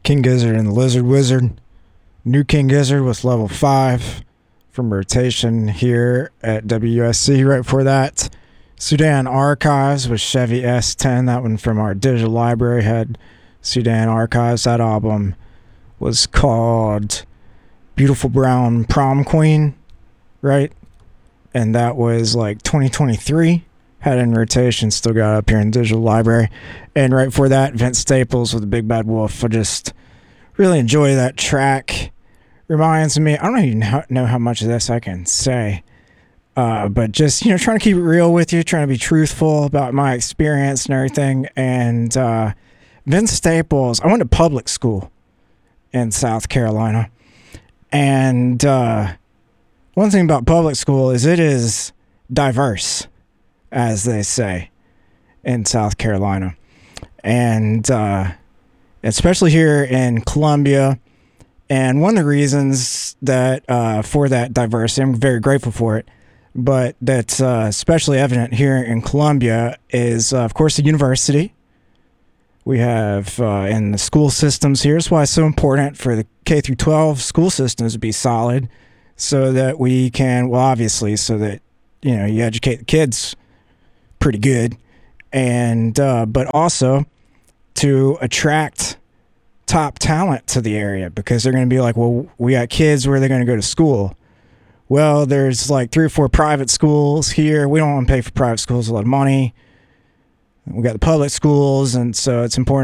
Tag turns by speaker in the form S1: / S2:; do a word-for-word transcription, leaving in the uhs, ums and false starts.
S1: King Gizzard and the Lizard Wizard. New King Gizzard was level five from rotation here at W U S C. Right before that, Sudan Archives with Chevy S ten. That one from our digital library had Sudan Archives. That album was called Beautiful Brown Prom Queen, right? And that was like twenty twenty-three. Had it in rotation, still got it up here in the digital library. And right before that, Vince Staples with the Big Bad Wolf. I just really enjoy that track. Reminds me, I don't even know how much of this I can say. Uh, but just, you know, trying to keep it real with you, trying to be truthful about my experience and everything. And uh, Vince Staples, I went to public school in South Carolina. And uh, one thing about public school is it is diverse, as they say, in South Carolina. And uh, especially here in Columbia. And one of the reasons that uh, for that diversity, I'm very grateful for it, but that's uh, especially evident here in Columbia is, uh, of course, the university. We have uh, in the school systems here. That's why it's so important for the K through twelve school systems to be solid, so that we can, well, obviously, so that, you know, you educate the kids pretty good, and uh, but also to attract top talent to the area, because they're going to be like, well, we got kids, where are they going to go to school? Well, there's like three or four private schools here. We don't want to pay for private schools a lot of money. We got the public schools, and so it's important